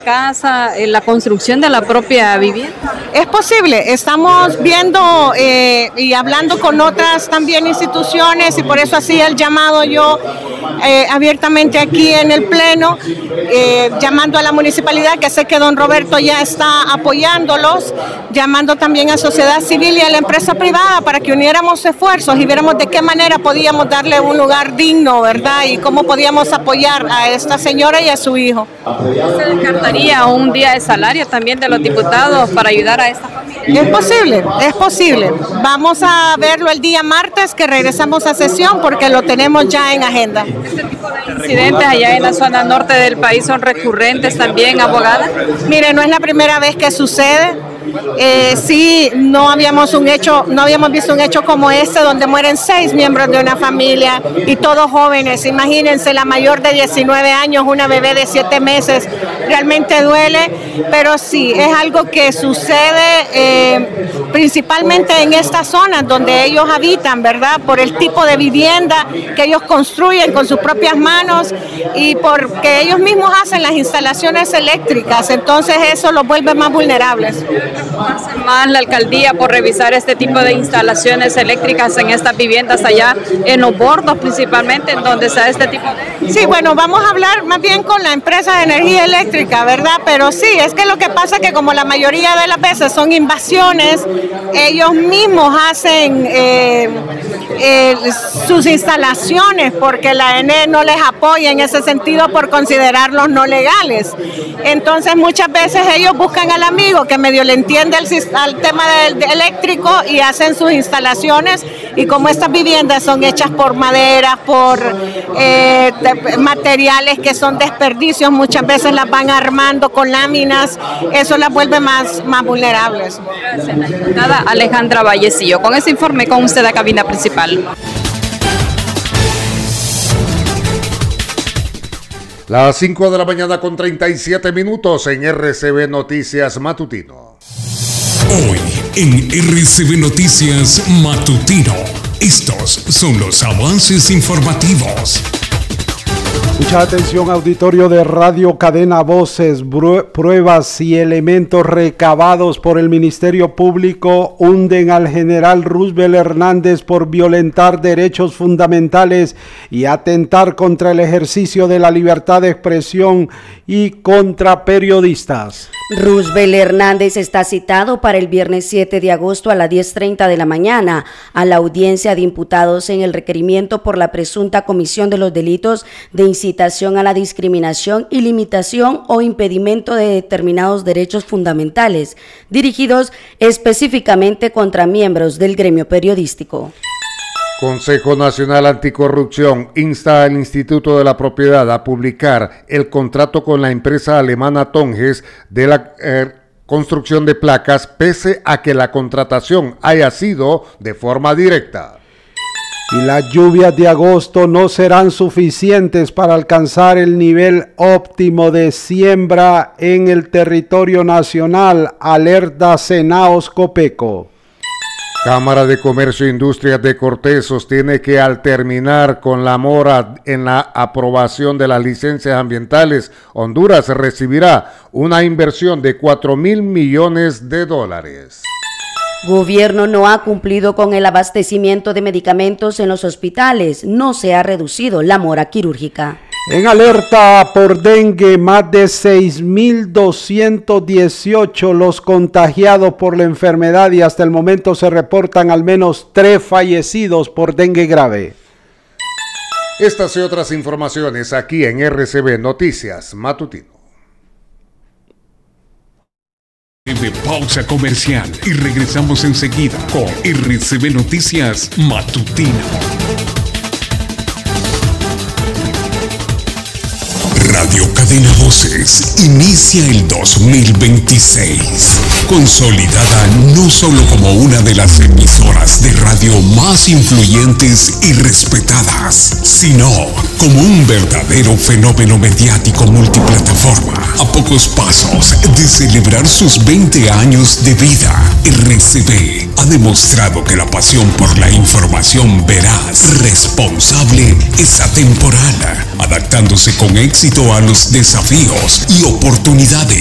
casa, en la construcción de la propia vivienda? Es posible, estamos viendo y hablando con otras también instituciones y por eso hacía el llamado yo abiertamente aquí en el Pleno, llamando a la municipalidad, que sé que don Roberto ya está apoyándolos, llamando también a sociedad civil y a la empresa privada para que uniéramos esfuerzos y viéramos de qué manera podíamos darle un lugar digno, ¿verdad? Y cómo podíamos apoyar a esta señora y a su hijo. ¿Se descartaría un día de salario también de los diputados para ayudar a esta familia? Es posible. Vamos a verlo el día martes que regresamos a sesión porque lo tenemos ya en agenda. ¿Este tipo de incidentes allá en la zona norte del país son recurrentes también, abogada? Mire, no es la primera vez que sucede. Sí, no habíamos visto un hecho como este donde mueren 6 miembros de una familia y todos jóvenes. Imagínense, la mayor de 19 años, una bebé de 7 meses. Realmente duele, pero sí, es algo que sucede principalmente en estas zonas donde ellos habitan, ¿verdad? Por el tipo de vivienda que ellos construyen con sus propias manos y porque ellos mismos hacen las instalaciones eléctricas, entonces eso los vuelve más vulnerables. ¿Hace más la alcaldía por revisar este tipo de instalaciones eléctricas en estas viviendas allá en los bordos principalmente, en donde se da este tipo de...? Sí, bueno, vamos a hablar más bien con la empresa de energía eléctrica, ¿verdad? Pero sí, es que lo que pasa es que como la mayoría de las veces son invasiones, ellos mismos hacen sus instalaciones porque la ENE no les apoya en ese sentido por considerarlos no legales. Entonces muchas veces ellos buscan al amigo que medio le entiende al tema del eléctrico y hacen sus instalaciones, y como estas viviendas son hechas por madera, por materiales que son desperdicios, muchas veces las van armando con láminas, eso las vuelve más vulnerables. Gracias, la diputada Alejandra Vallecillo. Con ese informe con usted a cabina principal. Las 5 de la mañana con 37 minutos en RCB Noticias Matutino. Hoy en RCB Noticias Matutino, estos son los avances informativos. Mucha atención, auditorio de Radio Cadena Voces. Pruebas y elementos recabados por el Ministerio Público hunden al general Roosevelt Hernández por violentar derechos fundamentales y atentar contra el ejercicio de la libertad de expresión y contra periodistas. Roosevelt Hernández está citado para el viernes 7 de agosto a las 10:30 de la mañana a la audiencia de imputados en el requerimiento por la presunta comisión de los delitos de incitación a la discriminación y limitación o impedimento de determinados derechos fundamentales, dirigidos específicamente contra miembros del gremio periodístico. Consejo Nacional Anticorrupción insta al Instituto de la Propiedad a publicar el contrato con la empresa alemana Tonges de la construcción de placas, pese a que la contratación haya sido de forma directa. Y las lluvias de agosto no serán suficientes para alcanzar el nivel óptimo de siembra en el territorio nacional, alerta Senaos Copeco. Cámara de Comercio e Industrias de Cortés sostiene que al terminar con la mora en la aprobación de las licencias ambientales, Honduras recibirá una inversión de $4,000 millones. Gobierno no ha cumplido con el abastecimiento de medicamentos en los hospitales, no se ha reducido la mora quirúrgica. En alerta por dengue, más de 6.218 los contagiados por la enfermedad y hasta el momento se reportan al menos 3 fallecidos por dengue grave. Estas y otras informaciones aquí en RCB Noticias Matutino. De pausa comercial y regresamos enseguida con RCB Noticias Matutino. Radio Cadena Voces inicia el 2026, consolidada no solo como una de las emisoras de radio más influyentes y respetadas, sino como un verdadero fenómeno mediático multiplataforma. A pocos pasos de celebrar sus 20 años de vida, RCB ha demostrado que la pasión por la información veraz, responsable, es atemporal, adaptándose con éxito a los desafíos y oportunidades